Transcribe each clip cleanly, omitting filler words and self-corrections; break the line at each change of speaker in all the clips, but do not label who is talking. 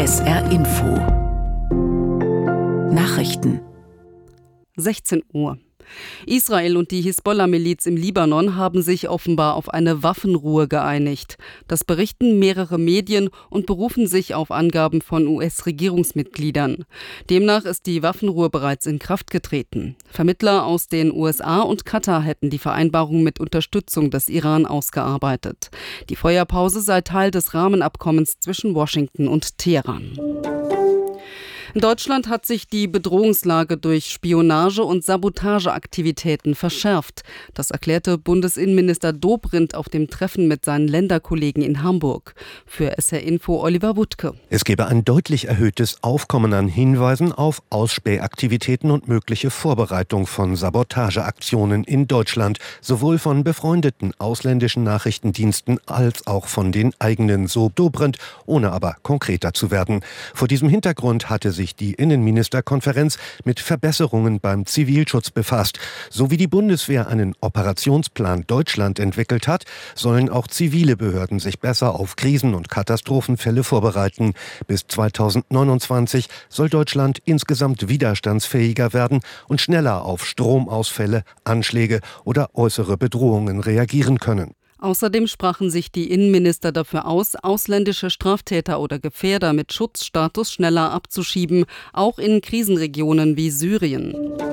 SR Info Nachrichten
16 Uhr. Israel und die Hisbollah-Miliz im Libanon haben sich offenbar auf eine Waffenruhe geeinigt. Das berichten mehrere Medien und berufen sich auf Angaben von US-Regierungsmitgliedern. Demnach ist die Waffenruhe bereits in Kraft getreten. Vermittler aus den USA und Katar hätten die Vereinbarung mit Unterstützung des Iran ausgearbeitet. Die Feuerpause sei Teil des Rahmenabkommens zwischen Washington und Teheran. In Deutschland hat sich die Bedrohungslage durch Spionage- und Sabotageaktivitäten verschärft. Das erklärte Bundesinnenminister Dobrindt auf dem Treffen mit seinen Länderkollegen in Hamburg. Für SR Info Oliver Wuttke.
Es gebe ein deutlich erhöhtes Aufkommen an Hinweisen auf Ausspähaktivitäten und mögliche Vorbereitung von Sabotageaktionen in Deutschland, sowohl von befreundeten ausländischen Nachrichtendiensten als auch von den eigenen, so Dobrindt, ohne aber konkreter zu werden. Vor diesem Hintergrund hatte sich die Innenministerkonferenz mit Verbesserungen beim Zivilschutz befasst. So wie die Bundeswehr einen Operationsplan Deutschland entwickelt hat, sollen auch zivile Behörden sich besser auf Krisen- und Katastrophenfälle vorbereiten. Bis 2029 soll Deutschland insgesamt widerstandsfähiger werden und schneller auf Stromausfälle, Anschläge oder äußere Bedrohungen reagieren können.
Außerdem sprachen sich die Innenminister dafür aus, ausländische Straftäter oder Gefährder mit Schutzstatus schneller abzuschieben, auch in Krisenregionen wie Syrien.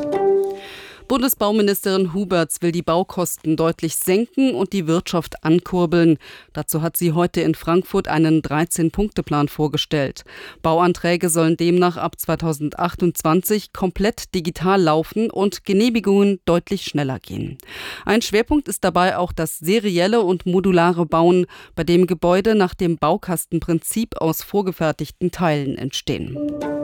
Bundesbauministerin Huberts will die Baukosten deutlich senken und die Wirtschaft ankurbeln. Dazu hat sie heute in Frankfurt einen 13-Punkte-Plan vorgestellt. Bauanträge sollen demnach ab 2028 komplett digital laufen und Genehmigungen deutlich schneller gehen. Ein Schwerpunkt ist dabei auch das serielle und modulare Bauen, bei dem Gebäude nach dem Baukastenprinzip aus vorgefertigten Teilen entstehen.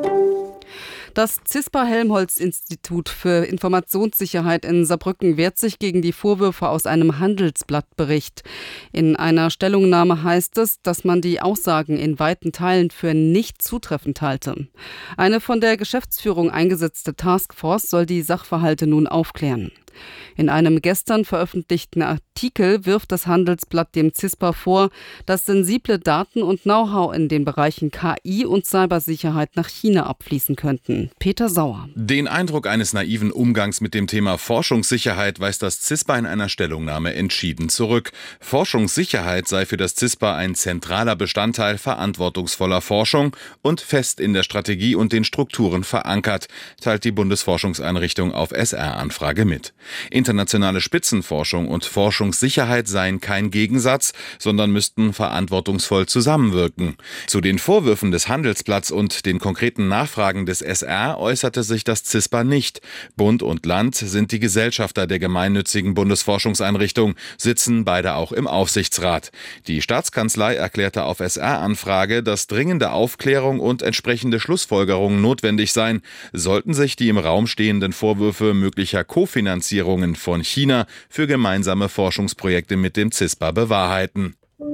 Das CISPA-Helmholtz-Institut für Informationssicherheit in Saarbrücken wehrt sich gegen die Vorwürfe aus einem Handelsblattbericht. In einer Stellungnahme heißt es, dass man die Aussagen in weiten Teilen für nicht zutreffend halte. Eine von der Geschäftsführung eingesetzte Taskforce soll die Sachverhalte nun aufklären. In einem gestern veröffentlichten Artikel wirft das Handelsblatt dem CISPA vor, dass sensible Daten und Know-how in den Bereichen KI und Cybersicherheit nach China abfließen könnten. Peter Sauer.
Den Eindruck eines naiven Umgangs mit dem Thema Forschungssicherheit weist das CISPA in einer Stellungnahme entschieden zurück. Forschungssicherheit sei für das CISPA ein zentraler Bestandteil verantwortungsvoller Forschung und fest in der Strategie und den Strukturen verankert, teilt die Bundesforschungseinrichtung auf SR-Anfrage mit. Internationale Spitzenforschung und Forschungssicherheit seien kein Gegensatz, sondern müssten verantwortungsvoll zusammenwirken. Zu den Vorwürfen des Handelsblatts und den konkreten Nachfragen des SR äußerte sich das CISPA nicht. Bund und Land sind die Gesellschafter der gemeinnützigen Bundesforschungseinrichtung, sitzen beide auch im Aufsichtsrat. Die Staatskanzlei erklärte auf SR-Anfrage, dass dringende Aufklärung und entsprechende Schlussfolgerungen notwendig seien, sollten sich die im Raum stehenden Vorwürfe möglicher Kofinanzierungen von China für gemeinsame Forschungsprojekte mit dem CISPA bewahrheiten.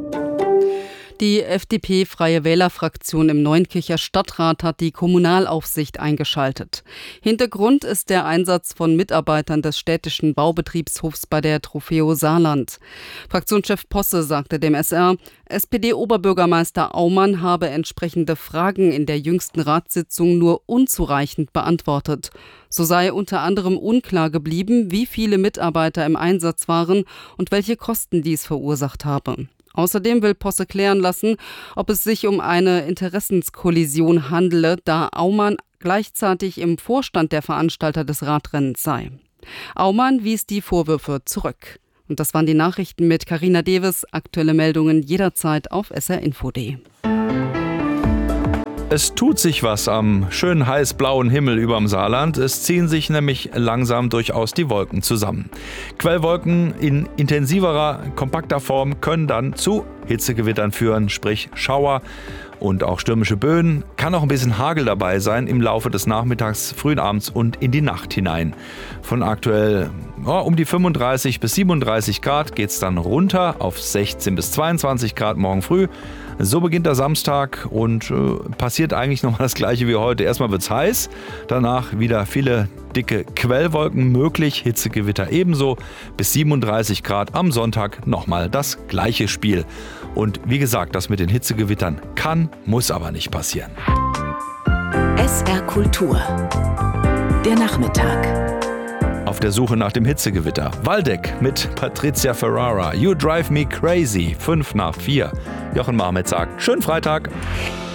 Die FDP-Freie Wähler-Fraktion im Neunkircher Stadtrat hat die Kommunalaufsicht eingeschaltet. Hintergrund ist der Einsatz von Mitarbeitern des städtischen Baubetriebshofs bei der Trofeo Saarland. Fraktionschef Posse sagte dem SR, SPD-Oberbürgermeister Aumann habe entsprechende Fragen in der jüngsten Ratssitzung nur unzureichend beantwortet. So sei unter anderem unklar geblieben, wie viele Mitarbeiter im Einsatz waren und welche Kosten dies verursacht habe. Außerdem will Posse klären lassen, ob es sich um eine Interessenskollision handele, da Aumann gleichzeitig im Vorstand der Veranstalter des Radrennens sei. Aumann wies die Vorwürfe zurück. Und das waren die Nachrichten mit Carina Deves. Aktuelle Meldungen jederzeit auf srinfo.de.
Es tut sich was am schönen heiß-blauen Himmel überm Saarland. Es ziehen sich nämlich langsam durchaus die Wolken zusammen. Quellwolken in intensiverer, kompakter Form können dann zu Hitzegewittern führen, sprich Schauer und auch stürmische Böen. Kann auch ein bisschen Hagel dabei sein im Laufe des Nachmittags, frühen Abends und in die Nacht hinein. Von aktuell um die 35 bis 37 Grad geht es dann runter auf 16 bis 22 Grad morgen früh. So beginnt der Samstag und passiert eigentlich nochmal das Gleiche wie heute. Erstmal wird es heiß, danach wieder viele dicke Quellwolken möglich, Hitzegewitter ebenso. Bis 37 Grad am Sonntag nochmal das gleiche Spiel. Und wie gesagt, das mit den Hitzegewittern kann, muss aber nicht passieren.
SR Kultur. Der Nachmittag.
Auf der Suche nach dem Hitzegewitter. Waldeck mit Patricia Ferrara. You Drive Me Crazy. 5 nach 4. Jochen Marmet sagt, schönen Freitag.